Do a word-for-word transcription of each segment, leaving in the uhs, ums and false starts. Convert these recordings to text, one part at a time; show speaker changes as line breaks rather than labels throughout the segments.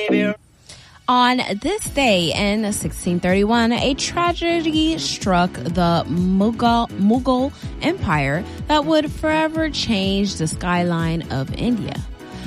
baby.
On this day in sixteen thirty-one, a tragedy struck the Mughal, Mughal Empire that would forever change the skyline of India.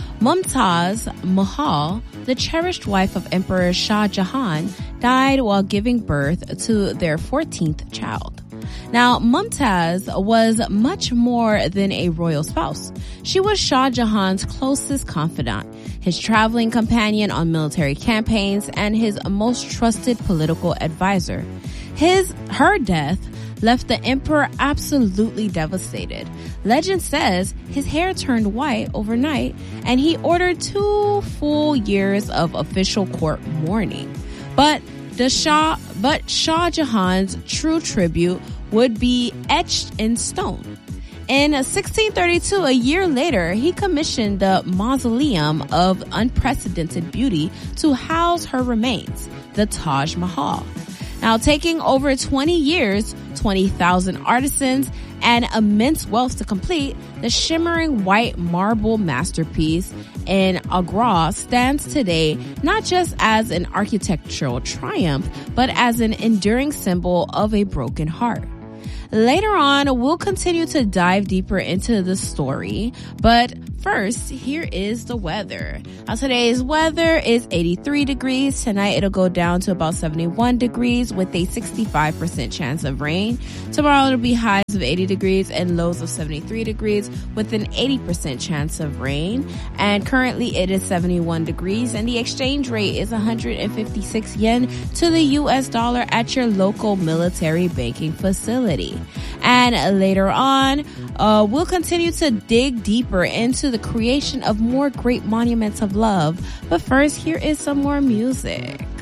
Mumtaz Mahal, the cherished wife of Emperor Shah Jahan, died while giving birth to their fourteenth child. Now, Mumtaz was much more than a royal spouse. She was Shah Jahan's closest confidant, his traveling companion on military campaigns, and his most trusted political advisor. His, her death left the emperor absolutely devastated. Legend says his hair turned white overnight, and he ordered two full years of official court mourning. But the Shah, but Shah Jahan's true tribute would be etched in stone. In sixteen thirty-two, a year later, he commissioned the mausoleum of unprecedented beauty to house her remains, the Taj Mahal. Now, taking over twenty years, twenty thousand artisans, and immense wealth to complete, the shimmering white marble masterpiece in Agra stands today not just as an architectural triumph, but as an enduring symbol of a broken heart. Later on, we'll continue to dive deeper into the story, but first, here is the weather. Now, today's weather is eighty-three degrees. Tonight, it'll go down to about seventy-one degrees with a sixty-five percent chance of rain. Tomorrow, it'll be highs of eighty degrees and lows of seventy-three degrees with an eighty percent chance of rain. And currently, it is seventy-one degrees, and the exchange rate is one hundred fifty-six yen to the U S dollar at your local military banking facility. And later on, uh, we'll continue to dig deeper into the creation of more great monuments of love. But first, here is some more music.